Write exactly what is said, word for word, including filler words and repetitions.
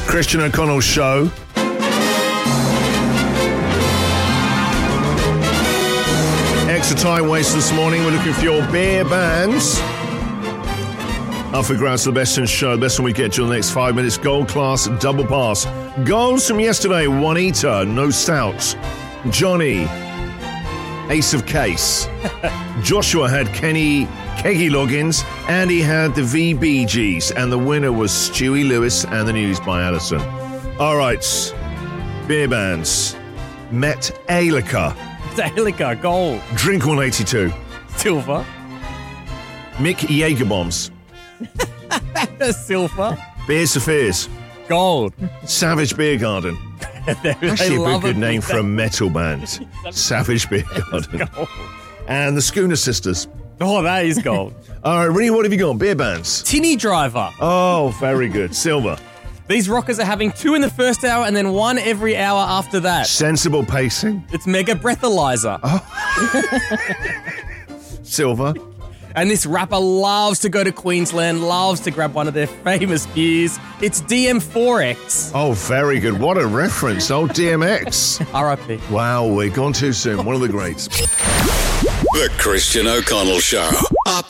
Christian O'Connell Show. Extra time waste this morning. We're looking for your beer bands. Up for grabs for the best in the show. The best one we get to in the next five minutes. Gold class double pass. Goals from yesterday. Juanita, No Stout. Johnny, Ace of Case. Joshua had Kenny Keggy Loggins. Andy had the V B Gs. And the winner was Stewie Lewis and the News by Allison. All right. Beer bands. Met Ailica. Ailica, gold. Drink one eighty-two. Silver. Mick Jagerbombs. Silver. Beers for Fears. Gold. Savage Beer Garden. Actually a good, good name for a metal band. Savage Beer Garden. And the Schooner Sisters. Oh, that is gold. All right, Rinny, what have you got? Beer bands. Tinny Driver. Oh, very good. Silver. These rockers are having two in the first hour and then one every hour after that. Sensible pacing. It's Mega Breathalyzer. Oh. Silver. And this rapper loves to go to Queensland, loves to grab one of their famous beers. It's D M four X. Oh, very good. What a reference. Oh, D M X. R I P. Wow, we've gone too soon. One of the greats. The Christian O'Connell Show. Up